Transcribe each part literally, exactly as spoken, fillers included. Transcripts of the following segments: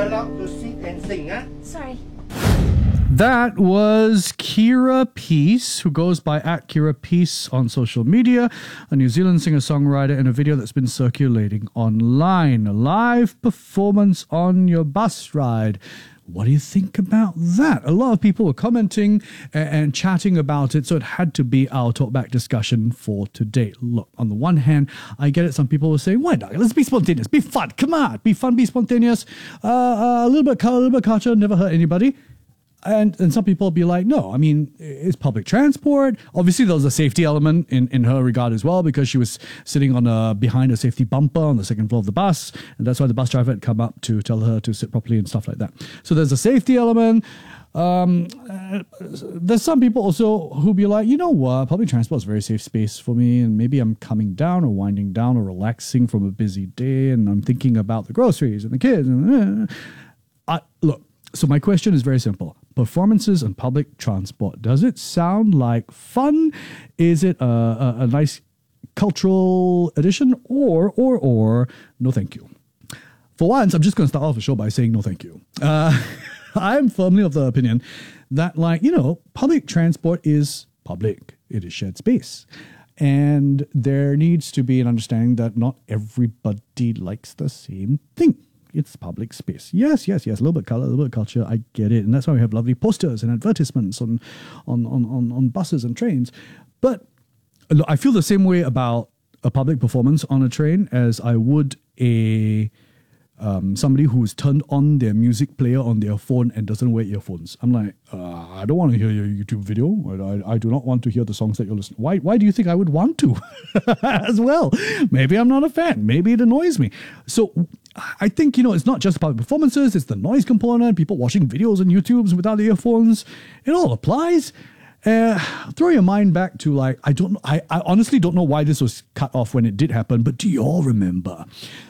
allowed to sit and sing, huh? Sorry. That was Kira Peace, who goes by at Kira Peace on social media, a New Zealand singer-songwriter, in a video that's been circulating online. A live performance on your bus ride. What do you think about that? A lot of people were commenting and, and chatting about it, so it had to be our talkback discussion for today. Look, on the one hand, I get it. Some people were saying, why not? Let's be spontaneous. Be fun. Come on. Be fun. Be spontaneous. Uh, uh, a little bit of color, a little bit of culture. Never hurt anybody. And and some people will be like, no, I mean, it's public transport. Obviously, there was a safety element in, in her regard as well, because she was sitting on a behind a safety bumper on the second floor of the bus. And that's why the bus driver had come up to tell her to sit properly and stuff like that. So there's a safety element. Um, uh, there's some people also who be like, you know what, public transport is a very safe space for me. And maybe I'm coming down or winding down or relaxing from a busy day. And I'm thinking about the groceries and the kids. And, uh, I, look, so my question is very simple. Performances on public transport, does it sound like fun? Is it a, a, a nice cultural addition, or, or, or, no thank you? For once, I'm just going to start off the show by saying no thank you. Uh, I'm firmly of the opinion that, like, you know, public transport is public. It is shared space. And there needs to be an understanding that not everybody likes the same thing. It's public space. Yes, yes, yes. A little bit of color, a little bit of culture. I get it. And that's why we have lovely posters and advertisements on, on, on, on, on buses and trains. But look, I feel the same way about a public performance on a train as I would a um, somebody who's turned on their music player on their phone and doesn't wear earphones. I'm like, uh, I don't want to hear your YouTube video. I, I do not want to hear the songs that you're listening. Why, why do you think I would want to as well? Maybe I'm not a fan. Maybe it annoys me. So I think, you know, it's not just about performances, it's the noise component, people watching videos on YouTubes without earphones. It all applies. Uh, throw your mind back to, like, I don't I, I honestly don't know why this was cut off when it did happen, but do you all remember?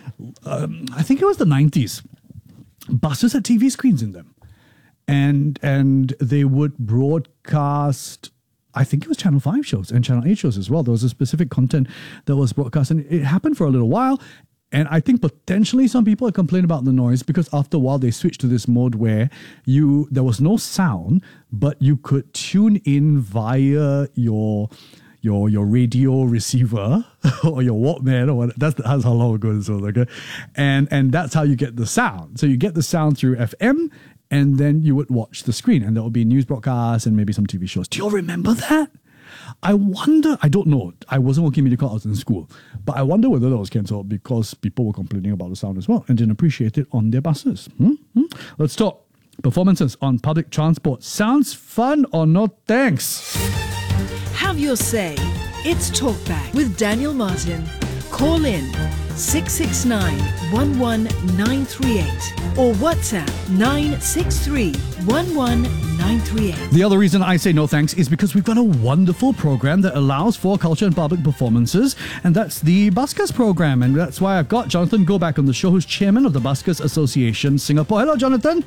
Um, I think it was the nineties. Buses had T V screens in them. And and they would broadcast, I think it was Channel five shows and Channel eight shows as well. There was a specific content that was broadcast, and it happened for a little while. And I think potentially some people had complained about the noise because after a while they switched to this mode where you there was no sound, but you could tune in via your your your radio receiver or your Walkman or what. That's, that's how long ago this was. Okay, and and that's how you get the sound. So you get the sound through F M, and then you would watch the screen, and there would be news broadcasts and maybe some T V shows. Do you all remember that? I wonder, I don't know, I wasn't working MediaCorp, I was in school, but I wonder whether that was cancelled because people were complaining about the sound as well and didn't appreciate it on their buses. Hmm? Hmm? Let's talk performances on public transport. Sounds fun or no thanks? Have your say. It's Talkback with Daniel Martin. Call in six six nine, one one nine three eight or WhatsApp nine six three, one one nine three eight. The other reason I say no thanks is because we've got a wonderful program that allows for culture and public performances, and that's the Buskers program. And that's why I've got Jonathan Goback on the show, who's chairman of the Buskers Association Singapore. Hello, Jonathan.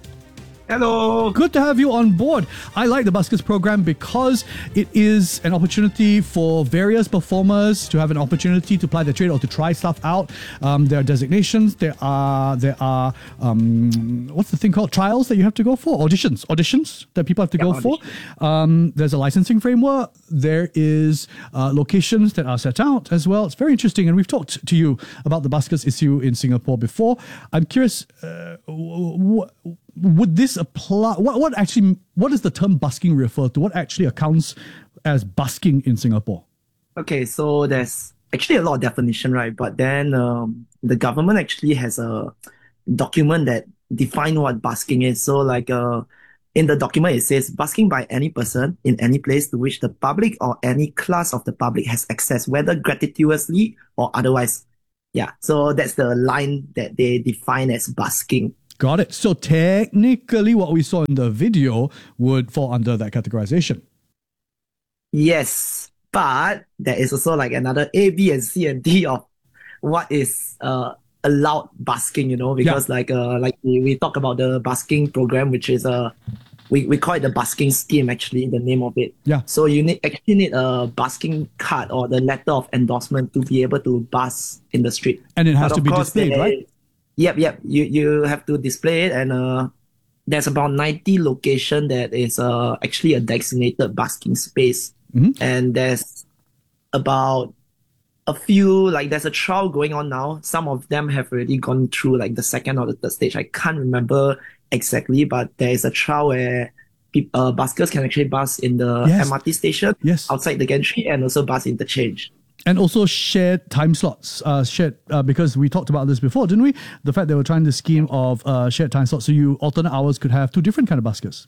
Hello. Good to have you on board. I like the Buskers program because it is an opportunity for various performers to have an opportunity to apply their trade or to try stuff out. Um, there are designations. There are there are um, what's the thing called? Trials that you have to go for. Auditions. Auditions that people have to Yeah, go for. Um, there's a licensing framework. There is uh, locations that are set out as well. It's very interesting, and we've talked to you about the Buskers issue in Singapore before. I'm curious. Uh, w- w- Would this apply? What what actually? What does the term busking refer to? What actually accounts as busking in Singapore? Okay, so there's actually a lot of definition, right? But then um, the government actually has a document that define what busking is. So like uh, in the document, it says busking by any person in any place to which the public or any class of the public has access, whether gratuitously or otherwise. Yeah, so that's the line that they define as busking. Got it. So technically what we saw in the video would fall under that categorization. Yes, but there is also like another A, B, and C and D of what is uh allowed busking, you know, because yeah. like uh like we, we talk about the busking program, which is a we, we call it the busking scheme actually, the name of it. Yeah. So you need actually need a busking card or the letter of endorsement to be able to bus in the street. And it has but to be course, displayed, they, right? Yep, yep. You you have to display it, and uh, there's about ninety location that is uh actually a designated busking space, Mhm. and there's about a few, like there's a trial going on now. Some of them have already gone through like the second or the third stage. I can't remember exactly, but there is a trial where peop uh, buskers can actually bus in the Yes. M R T station Yes. outside the gantry and also bus interchange. And also shared time slots, uh, shared uh, because we talked about this before, didn't we? The fact they were trying the scheme of uh, shared time slots, so you alternate hours could have two different kind of buskers.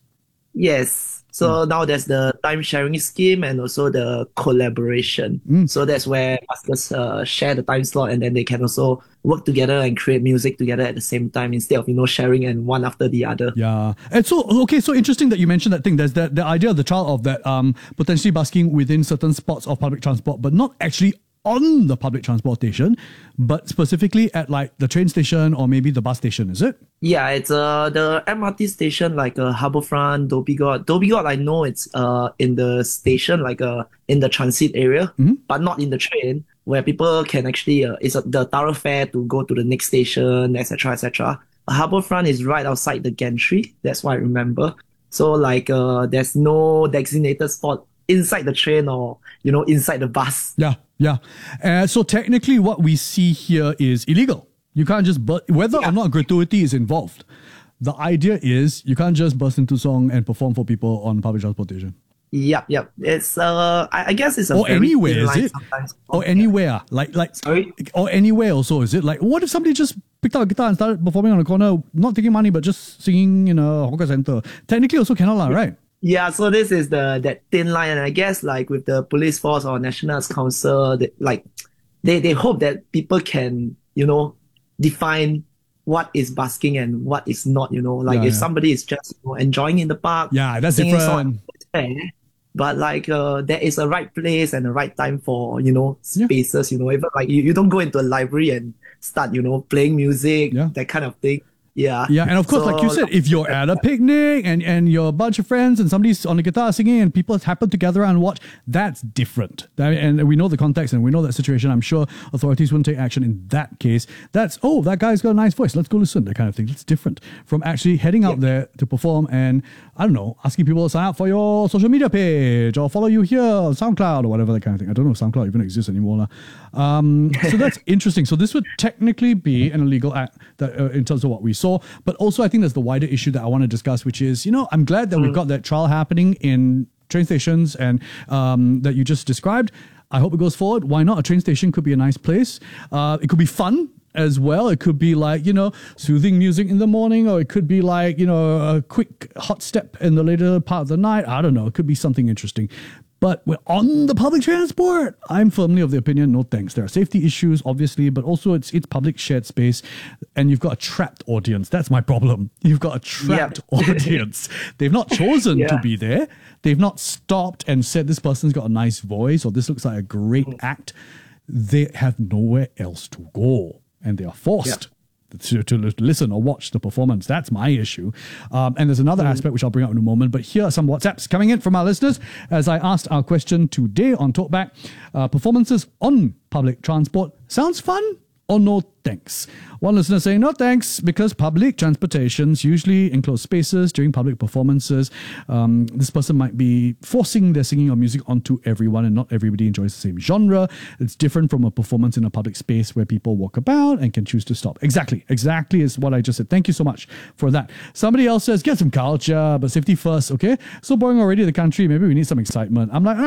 Yes. So now there's the time sharing scheme and also the collaboration. So that's where buskers uh, share the time slot, and then they can also work together and create music together at the same time instead of, you know, sharing and one after the other. Yeah, and so okay, so interesting that you mentioned that thing. There's that the idea of the trial of that um potentially busking within certain spots of public transport, but not actually on the public transportation, but specifically at like the train station or maybe the bus station. Is it? Yeah, it's uh the M R T station like uh, Harbourfront, Dhoby Ghaut. Dhoby Ghaut, I know it's uh in the station like uh in the transit area, but not in the train where people can actually uh, it's uh, the thoroughfare to go to the next station, et cetera, et cetera. Harbourfront is right outside the gantry. That's what I remember. So like uh there's no designated spot inside the train or, you know, inside the bus. Yeah, yeah. Uh, so technically, what we see here is illegal. You can't just burst, whether Yeah. or not gratuity is involved. The idea is you can't just burst into song and perform for people on public transportation. Yep, yep. It's uh I, I guess it's a Or very anywhere, thin is line it? sometimes. Or anywhere, like like Sorry? or anywhere also, is it? Like, what if somebody just picked up a guitar and started performing on a corner, not taking money but just singing in a hawker center? Technically, also cannot, lah, right? Yeah, so this is the that thin line, and I guess like with the police force or National Arts Council, they, like they they hope that people can, you know, define what is busking and what is not. You know, like Yeah, if yeah. somebody is just, you know, enjoying in the park, Yeah, that's singing different. song, it's fair. But like uh, there is a right place and a right time for, you know, Yeah. spaces. You know, even like you, you don't go into a library and start, you know, playing music, Yeah. that kind of thing. Yeah. Yeah, and of course, like you So- said, if you're at a picnic and, and you're a bunch of friends and somebody's on the guitar singing and people happen to gather around and watch, that's different. That- And we know the context and we know that situation. I'm sure authorities wouldn't take action in that case. That's, oh, that guy's got a nice voice. Let's go listen, that kind of thing. It's different from actually heading out there to perform and, I don't know, asking people to sign up for your social media page or follow you here on SoundCloud or whatever, that kind of thing. I don't know if SoundCloud even exists anymore. lah. Um, so that's interesting. So this would technically be an illegal act that, uh, in terms of what we saw. But also, I think there's the wider issue that I want to discuss, which is, you know, I'm glad that we've got that trial happening in train stations and um, that you just described. I hope it goes forward. Why not? A train station could be a nice place. Uh, it could be fun as well. It could be like, you know, soothing music in the morning, or it could be like, you know, a quick hot step in the later part of the night. I don't know. It could be something interesting. But we're on the public transport. I'm firmly of the opinion, no thanks. There are safety issues, obviously, but also it's it's public shared space, and you've got a trapped audience. That's my problem. You've got a trapped Yep. audience. They've not chosen to Yeah. be there. They've not stopped and said this person's got a nice voice or this looks like a great act. They have nowhere else to go, and they are forced. To, to listen or watch the performance. That's my issue. Um, and there's another aspect which I'll bring up in a moment. But here are some WhatsApps coming in from our listeners as I asked our question today on Talkback. Uh, performances on public transport sounds fun or no thanks? One listener saying no thanks because public transportation's usually enclosed spaces during public performances. Um, this person might be forcing their singing or music onto everyone, and not everybody enjoys the same genre. It's different from a performance in a public space where people walk about and can choose to stop. Exactly, exactly is what I just said. Thank you so much for that. Somebody else says, get some culture, but safety first, okay? So boring already, the country, maybe we need some excitement. I'm like,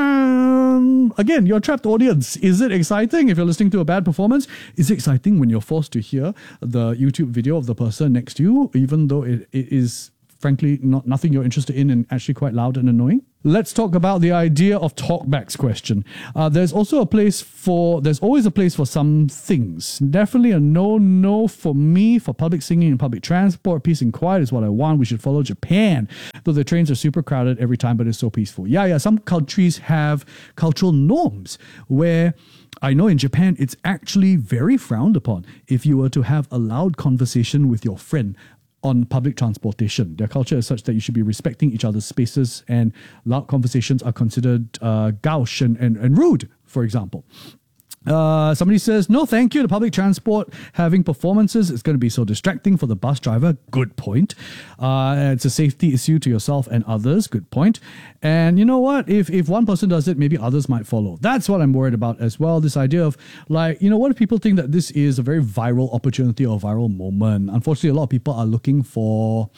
um, again, you're a trapped audience. Is it exciting if you're listening to a bad performance? Is it exciting when you're forced to hear the YouTube video of the person next to you, even though it, it is frankly not nothing you're interested in and actually quite loud and annoying? Let's talk about the idea of talkbacks question. Uh, there's also a place for, there's always a place for some things. Definitely a no-no for me for public singing and public transport. Peace and quiet is what I want. We should follow Japan, though the trains are super crowded every time, but it's so peaceful. Yeah, yeah, some countries have cultural norms where I know in Japan, it's actually very frowned upon if you were to have a loud conversation with your friend on public transportation. Their culture is such that you should be respecting each other's spaces, and loud conversations are considered uh, gauche and, and, and rude, for example. Uh, somebody says, no, thank you. The public transport having performances is going to be so distracting for the bus driver. Good point. Uh, it's a safety issue to yourself and others. Good point. And you know what? If if one person does it, maybe others might follow. That's what I'm worried about as well. This idea of like, you know, what if people think that this is a very viral opportunity or viral moment? Unfortunately, a lot of people are looking for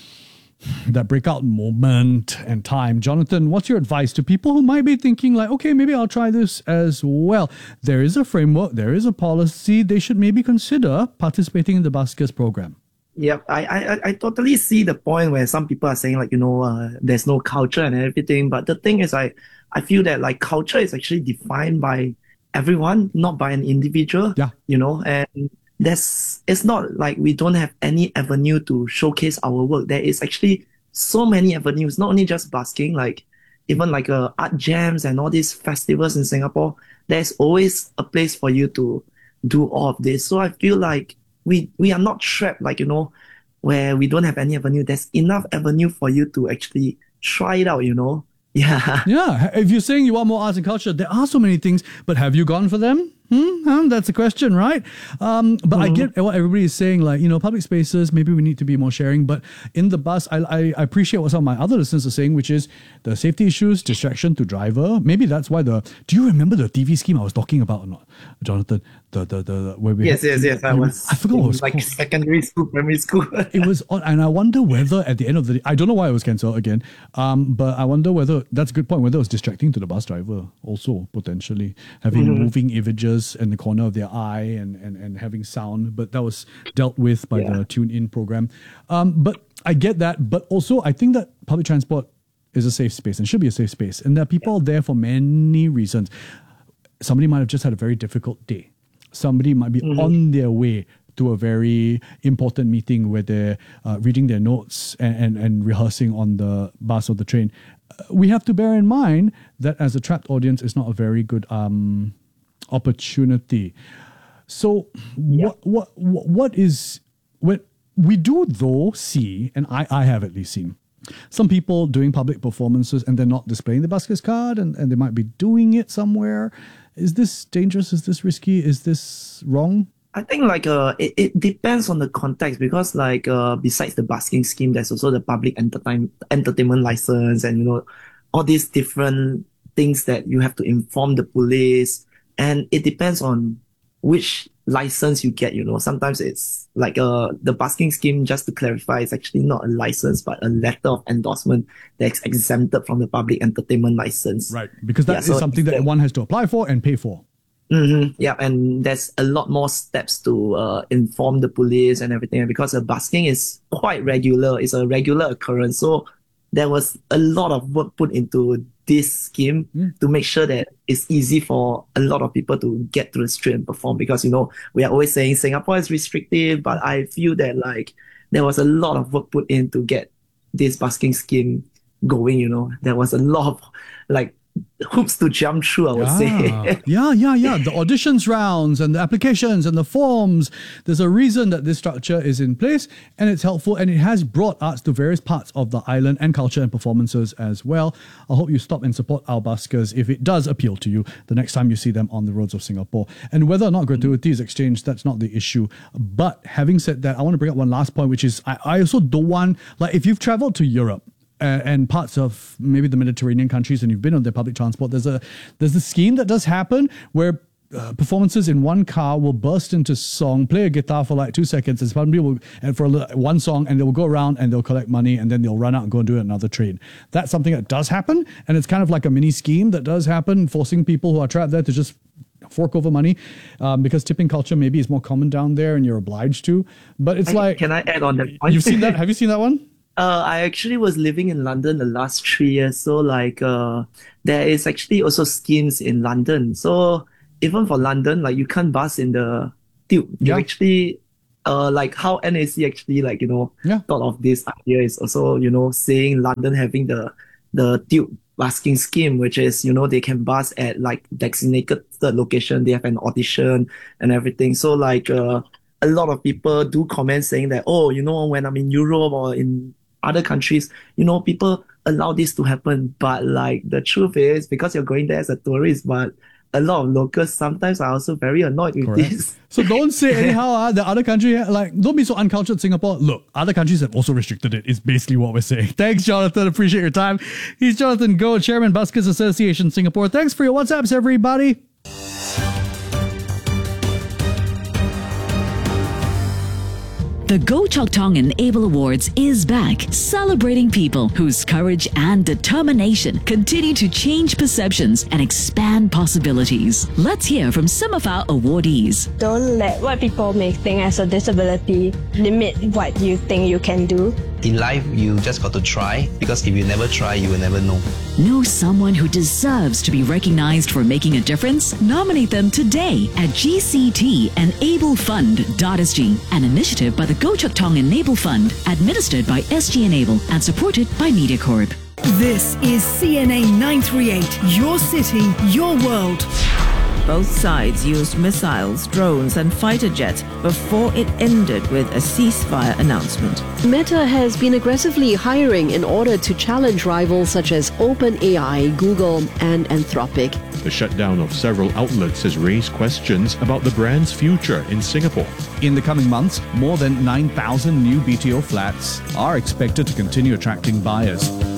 that breakout moment and time. Jonathan, what's your advice to people who might be thinking like, okay, maybe I'll try this as well? There is a framework, there is a policy. They should maybe consider participating in the Buskers program. Yep, I, I I totally see the point where some people are saying like, you know, uh, there's no culture and everything. But the thing is, I, I feel that like culture is actually defined by everyone, not by an individual. Yeah. You know, and there's, it's not like we don't have any avenue to showcase our work. There is actually so many avenues, not only just busking, like even like uh, art jams and all these festivals in Singapore. There's always a place for you to do all of this. So I feel like we we are not trapped, like, you know, where we don't have any avenue. There's enough avenue for you to actually try it out, you know? Yeah. Yeah. If you're saying you want more arts and culture, there are so many things, but have you gone for them? Hmm? Um, that's a question, right? Um, but mm-hmm. I get what everybody is saying, like, you know, public spaces, maybe we need to be more sharing. But in the bus, I, I, I appreciate what some of my other listeners are saying, which is the safety issues, distraction to driver. Maybe that's why the, do you remember the T V scheme I was talking about or not, Jonathan? The, the, the, where we yes, had, yes, yes. I was, I forgot what it was like called. secondary school, primary school. It was on, and I wonder whether at the end of the day, I don't know why it was cancelled again, um, but I wonder whether, that's a good point, whether it was distracting to the bus driver also, potentially, having Mm-hmm. moving images in the corner of their eye and, and, and having sound, but that was dealt with by Yeah. the Tune-In program. Um, but I get that, but also I think that public transport is a safe space and should be a safe space, and that people are there for many reasons. Somebody might have just had a very difficult day. Somebody might be Mm-hmm. on their way to a very important meeting where they're uh, reading their notes and, and, and rehearsing on the bus or the train. Uh, we have to bear in mind that as a trapped audience, it's not a very good um, opportunity. So what, what, what, what is, what we do though see, and I, I have at least seen, some people doing public performances and they're not displaying the Buskers card, and, and they might be doing it somewhere. Is this dangerous? Is this risky? Is this wrong? I think like uh it, it depends on the context, because like uh besides the busking scheme, there's also the public entertain entertainment license, and you know, all these different things that you have to inform the police, and it depends on which license you get, you know. Sometimes it's like uh the busking scheme, just to clarify, is actually not a license but a letter of endorsement that's exempted from the public entertainment license. Right, because that Yeah, is so something that instead- one has to apply for and pay for. Mm-hmm. Yeah, and there's a lot more steps to uh, inform the police and everything. And because the busking is quite regular, it's a regular occurrence. So there was a lot of work put into this scheme Mm. to make sure that it's easy for a lot of people to get to the street and perform. Because, you know, we are always saying Singapore is restrictive, but I feel that like there was a lot of work put in to get this busking scheme going, you know. There was a lot of like hoops to jump through, I would Yeah. say. yeah, yeah, yeah. The auditions rounds and the applications and the forms. There's a reason that this structure is in place, and it's helpful, and it has brought arts to various parts of the island and culture and performances as well. I hope you stop and support our buskers if it does appeal to you the next time you see them on the roads of Singapore. And whether or not gratuity is exchanged, that's not the issue. But having said that, I want to bring up one last point, which is I, I also don't want, like, if you've traveled to Europe, Uh, and parts of maybe the Mediterranean countries, and you've been on their public transport, there's a there's a scheme that does happen where uh, performances in one car will burst into song, play a guitar for like two seconds, and somebody will, and for a little, one song, and they'll go around and they'll collect money, and then they'll run out and go and do it another train. That's something that does happen, and it's kind of like a mini scheme that does happen, forcing people who are trapped there to just fork over money, um, because tipping culture maybe is more common down there, and you're obliged to. But it's I- like, can I add on that point? you've seen that? Have you seen that one? Uh, I actually was living in London the last three years, so like uh, there is actually also schemes in London. So even for London, like you can't bus in the tube. You Yeah. actually, uh, like how N A C actually like you know Yeah. thought of this idea is also you know seeing London having the the tube busking scheme, which is you know they can bus at like designated location. They have an audition and everything. So like uh, a lot of people do comment saying that, oh, you know, when I'm in Europe or in other countries, you know, people allow this to happen. But like the truth is, because you're going there as a tourist, but a lot of locals sometimes are also very annoyed with Correct. this. So don't say anyhow, uh, the other country, like, don't be so uncultured, Singapore. Look, other countries have also restricted it, is basically what we're saying. Thanks, Jonathan. Appreciate your time. He's Jonathan Goh, Chairman, Buskers Association Singapore. Thanks for your WhatsApps, everybody. The Go Chok Tong Enable Awards is back, celebrating people whose courage and determination continue to change perceptions and expand possibilities. Let's hear from some of our awardees. Don't let what people may think as a disability limit what you think you can do. In life, you just got to try, because if you never try, you will never know. Know someone who deserves to be recognized for making a difference? Nominate them today at G C T Enable Fund dot S G, an initiative by the Go Chok Tong Enable Fund, administered by S G Enable and supported by MediaCorp. This is C N A nine three eight, your city, your world. Both sides used missiles, drones and fighter jets before it ended with a ceasefire announcement. Meta has been aggressively hiring in order to challenge rivals such as OpenAI, Google and Anthropic. The shutdown of several outlets has raised questions about the brand's future in Singapore. In the coming months, more than nine thousand new B T O flats are expected to continue attracting buyers.